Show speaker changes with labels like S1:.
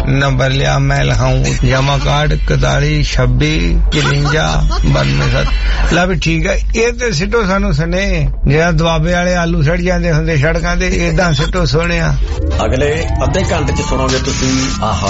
S1: Number लिया मैं लिखाऊं जमा कार्ड 41 26 53 92 ला भी ठीक है। ये तो सिटो सानू सने जिहड़ा दुआबे वाले आलू सड़ जाते होंगे सड़कों ते, इदां सिटो सोहणिया।
S2: अगले अद्धे घंटे च सुनोगे तुसीं